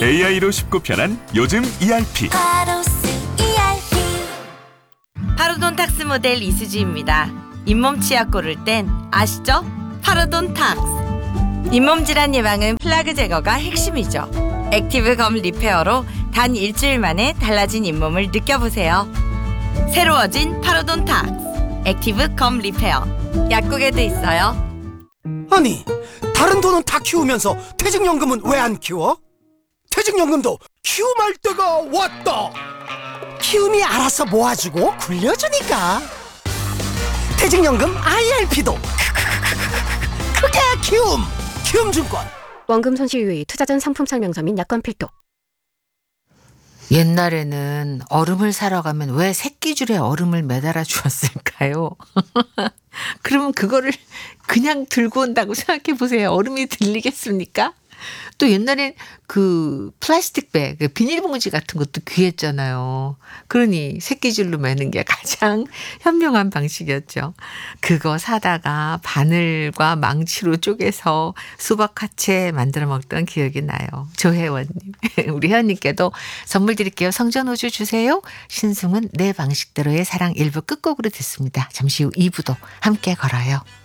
AI로 쉽고 편한 요즘 ERP. 파로돈탁스 모델 이수지입니다. 잇몸 치약 고를 땐 아시죠? 파로돈탁스. 잇몸 질환 예방은 플라그 제거가 핵심이죠. 액티브 검 리페어로 단 일주일 만에 달라진 잇몸을 느껴보세요. 새로워진 파로돈탁스 액티브 검 리페어. 약국에도 있어요. 아니, 다른 돈은 다 키우면서 퇴직연금은 왜 안 키워? 퇴직연금도 키움할 때가 왔다. 키움이 알아서 모아주고 굴려주니까. 퇴직연금 IRP도 크게 키움증권. 원금 손실 유의, 투자 전 상품 설명서 및 약관 필독. 옛날에는 얼음을 사러 가면 왜 새끼줄에 얼음을 매달아 주었을까요? 그러면 그거를 그냥 들고 온다고 생각해 보세요. 얼음이 들리겠습니까? 또 옛날엔 그 플라스틱 백, 비닐봉지 같은 것도 귀했잖아요. 그러니 새끼줄로 매는 게 가장 현명한 방식이었죠. 그거 사다가 바늘과 망치로 쪼개서 수박 화채 만들어 먹던 기억이 나요. 조혜원님. 우리 회원님께도 선물 드릴게요. 성전우주 주세요. 신승은 내 방식대로의 사랑 1부 끝곡으로 듣습니다. 잠시 후 2부도 함께 걸어요.